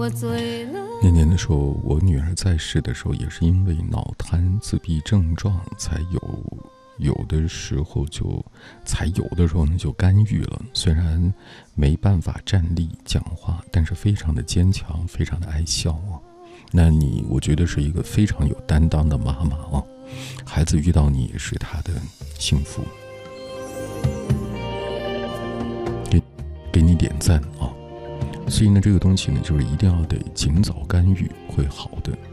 那年的时候，我女儿在世的时候，也是因为脑瘫自闭症状才有的时候呢就干预了。虽然没办法站立讲话，但是非常的坚强，非常的爱笑啊。那我觉得是一个非常有担当的妈妈啊，孩子遇到你也是她的幸福，给你点赞啊。所以呢，这个东西呢，就是一定要得尽早干预会好的。